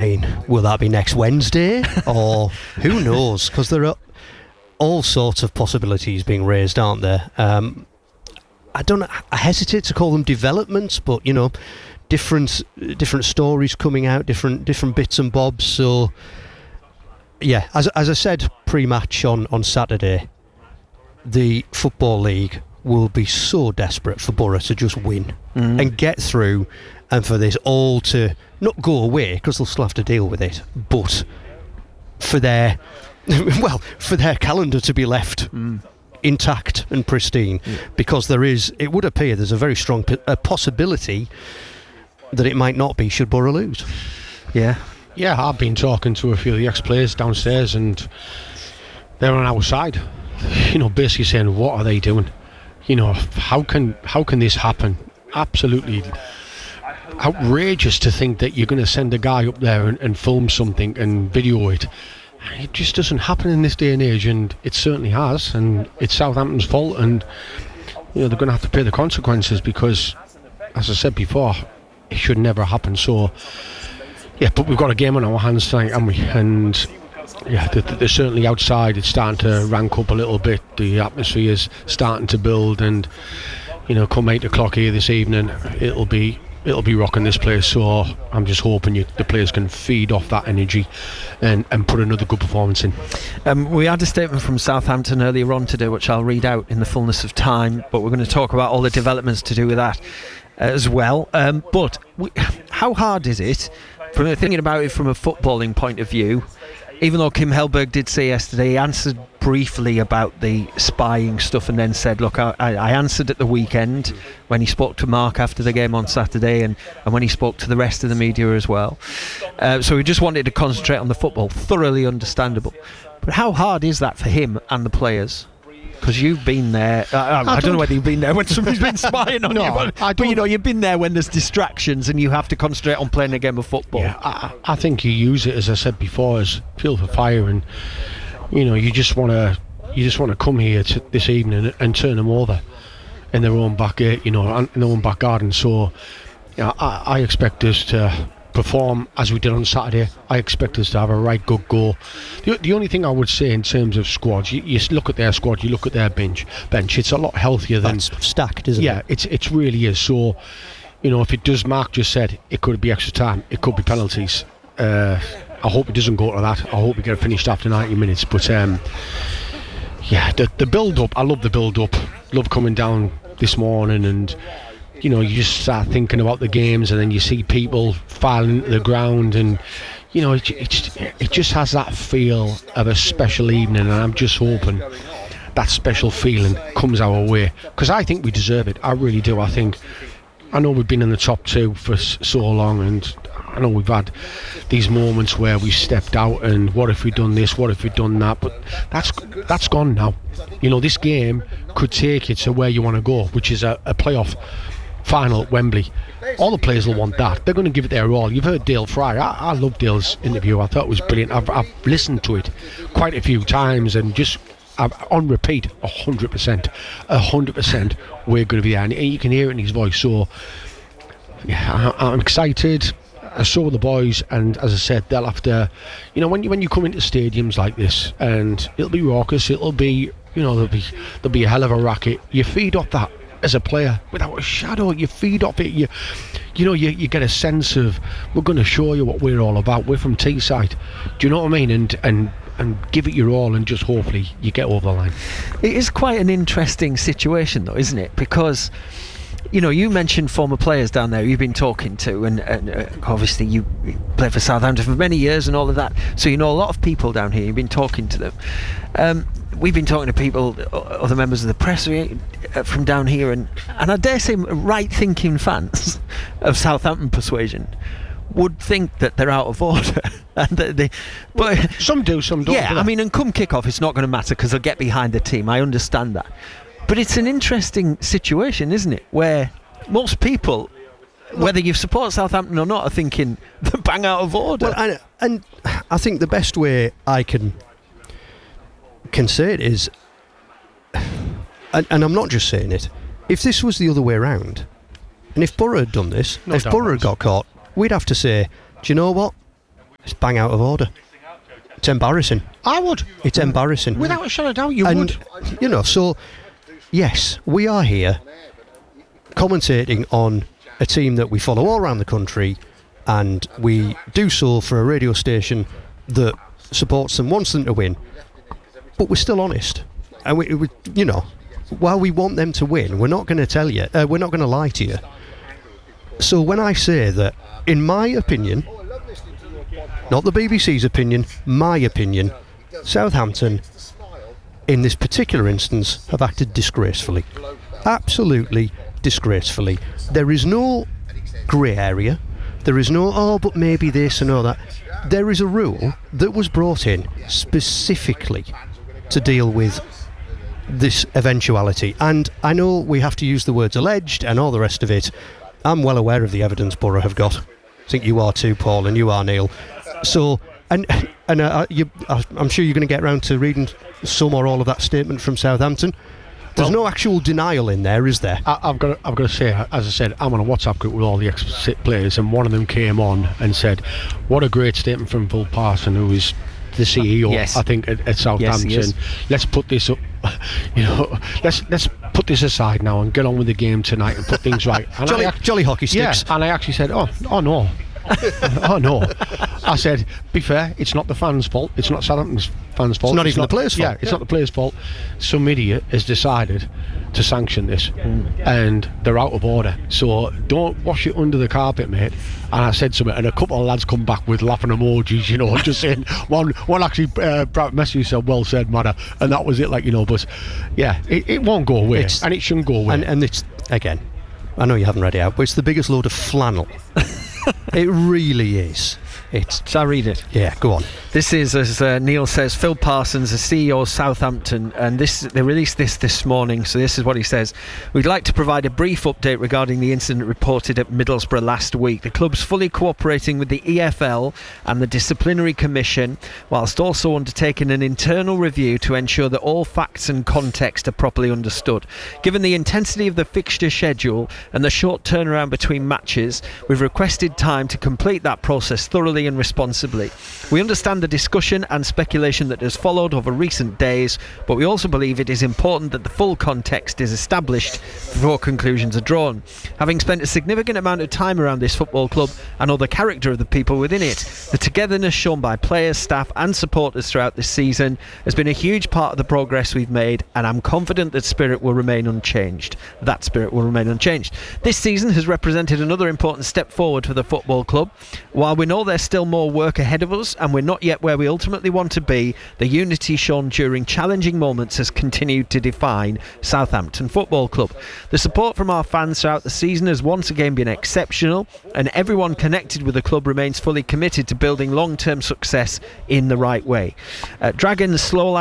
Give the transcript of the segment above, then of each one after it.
mean, will that be next Wednesday? Or who knows? Because there are all sorts of possibilities being raised, aren't there? I hesitate to call them developments, but, you know, different stories coming out, different bits and bobs. So, yeah, as I said pre-match on Saturday, the Football League will be so desperate for Borough to just win and get through, and for this all to not go away, because they'll still have to deal with it, but for their calendar to be left intact and pristine, because it would appear there's a very strong possibility that it might not be should Borough lose. Yeah, I've been talking to a few of the ex-players downstairs, and they're on our side, you know, basically saying, what are they doing? You know, how can this happen? Absolutely outrageous to think that you're going to send a guy up there and film something and video it. It just doesn't happen in this day and age, and it certainly has, and it's Southampton's fault, and you know, they're going to have to pay the consequences, because, as I said before, it should never happen. So yeah, but we've got a game on our hands tonight, haven't we? And yeah, they're certainly outside. It's starting to rank up a little bit. The atmosphere is starting to build, and you know, come 8 o'clock here this evening, it'll be rocking this place. So I'm just hoping the players can feed off that energy and put another good performance in. We had a statement from Southampton earlier on today, which I'll read out in the fullness of time, but we're going to talk about all the developments to do with that as well. How hard is it, from thinking about it from a footballing point of view? Even though Kim Hellberg did say yesterday, he answered briefly about the spying stuff and then said, look, I answered at the weekend when he spoke to Mark after the game on Saturday, and when he spoke to the rest of the media as well. So he just wanted to concentrate on the football. Thoroughly understandable. But how hard is that for him and the players? Because you've been there. I don't know whether you've been there when somebody's been spying on you, but you know, you've been there when there's distractions and you have to concentrate on playing a game of football. Yeah, I think you use it, as I said before, as fuel for fire, and you know, you just want to come here this evening and turn them over in their own back gate, you know, in their own back garden. So, you know, I expect us to perform as we did on Saturday. I expect us to have a right good go. The only thing I would say in terms of squads, you look at their squad, you look at their bench, it's a lot healthier than... That's stacked, isn't it? Yeah, it really is. So, you know, if it does, Mark just said, it could be extra time, it could be penalties. I hope it doesn't go to that. I hope we get it finished after 90 minutes. But yeah, the build-up, I love the build-up. Love coming down this morning, and you know, you just start thinking about the games, and then you see people filing into the ground, and you know, it just has that feel of a special evening, and I'm just hoping that special feeling comes our way, because I think we deserve it. I really do. I know we've been in the top two for so long, and I know we've had these moments where we stepped out and what if we'd done this, what if we'd done that, but that's gone now. You know, this game could take you to where you want to go, which is a playoff final at Wembley. All the players will want that. They're going to give it their all. You've heard Dale Fry. I love Dale's interview. I thought it was brilliant. I've listened to it quite a few times, and just on repeat, 100% we're going to be there, and you can hear it in his voice. So yeah, I'm excited. I saw the boys, and as I said, they'll have to, you know, when you come into stadiums like this, and it'll be raucous, it'll be, you know, there'll be a hell of a racket. You feed off that as a player without a shadow. You feed off it. You you get a sense of, we're going to show you what we're all about. We're from Teesside. Do you know what I mean? And give it your all, and just hopefully you get over the line. It is quite an interesting situation, though, isn't it? Because, you know, you mentioned former players down there you've been talking to, and obviously you played for Southampton for many years and all of that, so you know a lot of people down here. You've been talking to them. We've been talking to people, other members of the press from down here, and I dare say right-thinking fans of Southampton persuasion would think that they're out of order. And but some do, some don't. Yeah, I mean, and come kick-off, it's not going to matter because they'll get behind the team. I understand that. But it's an interesting situation, isn't it? Where most people, whether you support Southampton or not, are thinking they're bang out of order. Well, and I think the best way I can say it is, and I'm not just saying it, if this was the other way around, and if Borough had done this, if Borough had got caught, we'd have to say, do you know what? It's bang out of order. It's embarrassing. I would. It's embarrassing. Without a shadow of doubt, you and, would. You know, so, yes, we are here commentating on a team that we follow all around the country, and we do so for a radio station that supports them, wants them to win. But we're still honest. And we you know, while we want them to win, we're not going to tell you, we're not going to lie to you. So when I say that, in my opinion, not the BBC's opinion, my opinion, Southampton, in this particular instance, have acted disgracefully. Absolutely disgracefully. There is no grey area. There is no, oh, but maybe this and all that. There is a rule that was brought in specifically to deal with this eventuality. And I know we have to use the words alleged and all the rest of it. I'm well aware of the evidence Borough have got. I think you are too, Paul, and you are, Neil. So, and I'm sure you're going to get round to reading some or all of that statement from Southampton. There's no actual denial in there, is there? I've got to say, as I said, I'm on a WhatsApp group with all the ex-players, and one of them came on and said, "What a great statement from Phil Parson, who is the CEO, yes. I think, at Southampton. Yes, let's put this up, you know, let's put this aside now and get on with the game tonight and put things right." And jolly hockey sticks. Yeah, and I actually said, oh no. Oh no. I said, be fair, it's not the fans' fault. It's not Southampton's fans' fault. It's not even the players' fault. Yeah, it's not the players' fault. Some idiot has decided to sanction this, and they're out of order. So don't wash it under the carpet, mate. And I said something, and a couple of lads come back with laughing emojis, you know, just saying, one actually messaged said, "Well said, Madder," and that was it, like, you know. But yeah, it won't go away, and it shouldn't go away. And it's, again, I know you haven't read it out, but it's the biggest load of flannel. It really is. Shall I read it? Yeah, go on. This is, as Neil says, Phil Parsons, the CEO of Southampton, and they released this morning, so this is what he says. "We'd like to provide a brief update regarding the incident reported at Middlesbrough last week. The club's fully cooperating with the EFL and the Disciplinary Commission, whilst also undertaking an internal review to ensure that all facts and context are properly understood. Given the intensity of the fixture schedule and the short turnaround between matches, we've requested time to complete that process thoroughly and responsibly. We understand the discussion and speculation that has followed over recent days, but we also believe it is important that the full context is established before conclusions are drawn. Having spent a significant amount of time around this football club and know the character of the people within it, the togetherness shown by players, staff and supporters throughout this season has been a huge part of the progress we've made, and I'm confident that spirit will remain unchanged. That spirit will remain unchanged. This season has represented another important step forward for the football club. While we know there's still more work ahead of us and we're not yet where we ultimately want to be, the unity shown during challenging moments has continued to define Southampton Football Club. The support from our fans throughout the season has once again been exceptional, and everyone connected with the club remains fully committed to building long-term success in the right way. Dragan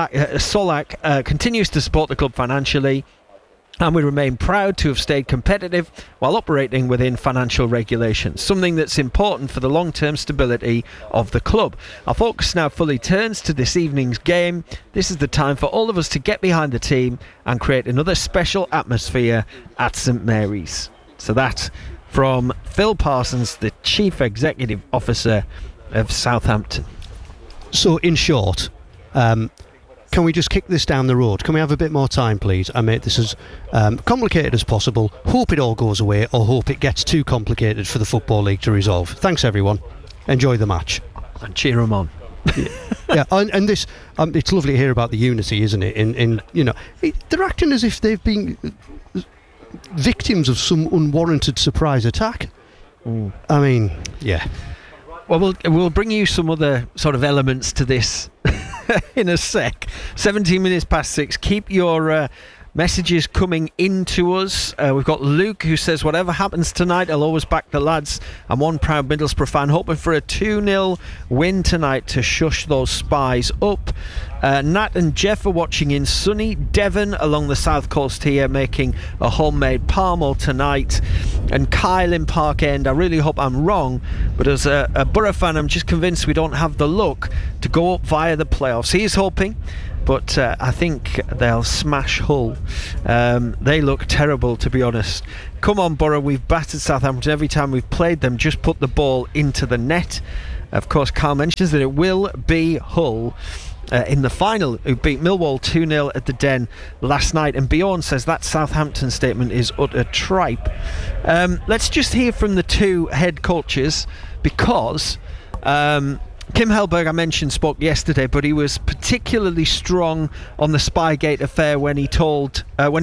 Solak continues to support the club financially, and we remain proud to have stayed competitive while operating within financial regulations, something that's important for the long-term stability of the club. Our focus now fully turns to this evening's game. This is the time for all of us to get behind the team and create another special atmosphere at St Mary's. So that from Phil Parsons, the Chief Executive Officer of Southampton. So in short, can we just kick this down the road? Can we have a bit more time, please, and make this as complicated as possible? Hope it all goes away, or hope it gets too complicated for the Football League to resolve. Thanks, everyone. Enjoy the match. And cheer them on. Yeah, and this, it's lovely to hear about the unity, isn't it? In you know, they're acting as if they've been victims of some unwarranted surprise attack. I mean, yeah. Well, we'll bring you some other sort of elements to this in a sec. 17 minutes past 6. Keep your messages coming into us. We've got Luke who says, whatever happens tonight, I'll always back the lads. I'm one proud Middlesbrough fan, hoping for a 2-0 win tonight to shush those spies up. Nat and Jeff are watching in sunny Devon along the south coast here, making a homemade palmo tonight. And Kyle in Park End, I really hope I'm wrong, but as a Borough fan, I'm just convinced we don't have the luck to go up via the playoffs. He's hoping, but I think they'll smash Hull. They look terrible, to be honest. Come on, Borough, we've battered Southampton every time we've played them. Just put the ball into the net. Of course, Carl mentions that it will be Hull in the final, who beat Millwall 2-0 at the Den last night. And Bjorn says that Southampton statement is utter tripe. Let's just hear from the two head coaches, because Kim Hellberg, I mentioned, spoke yesterday, but he was particularly strong on the Spygate affair when he told when